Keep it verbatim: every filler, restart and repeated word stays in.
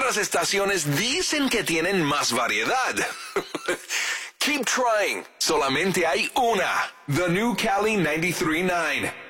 otras estaciones dicen que tienen más variedad. Keep trying. Solamente hay una. The New Cali ninety-three point nine.